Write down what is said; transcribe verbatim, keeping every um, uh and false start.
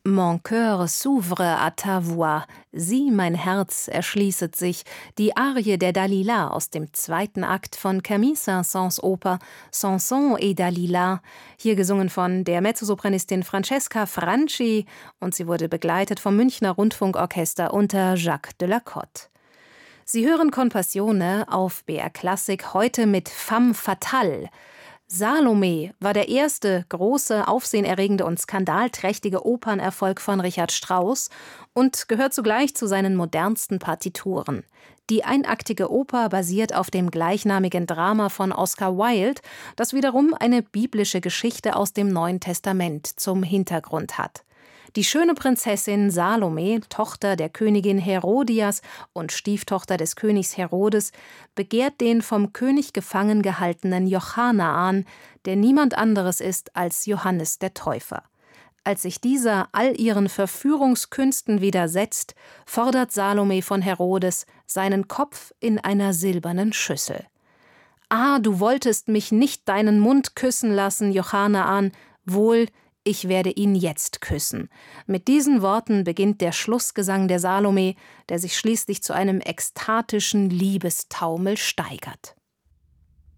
Mon cœur s'ouvre à ta voix, sieh, mein Herz erschließet sich, die Arie der Dalila aus dem zweiten Akt von Camille Saint-Saëns Oper Samson et Dalila, hier gesungen von der Mezzosopranistin Francesca Franchi, und sie wurde begleitet vom Münchner Rundfunkorchester unter Jacques de la Cotte. Sie hören Con Passione auf B R Klassik heute mit Femme fatale. Salome war der erste große, aufsehenerregende und skandalträchtige Opernerfolg von Richard Strauss und gehört zugleich zu seinen modernsten Partituren. Die einaktige Oper basiert auf dem gleichnamigen Drama von Oscar Wilde, das wiederum eine biblische Geschichte aus dem Neuen Testament zum Hintergrund hat. Die schöne Prinzessin Salome, Tochter der Königin Herodias und Stieftochter des Königs Herodes, begehrt den vom König gefangen gehaltenen Jochanaan, der niemand anderes ist als Johannes der Täufer. Als sich dieser all ihren Verführungskünsten widersetzt, fordert Salome von Herodes seinen Kopf in einer silbernen Schüssel. »Ah, du wolltest mich nicht deinen Mund küssen lassen, Jochanaan, wohl, ich werde ihn jetzt küssen.« Mit diesen Worten beginnt der Schlussgesang der Salome, der sich schließlich zu einem ekstatischen Liebestaumel steigert.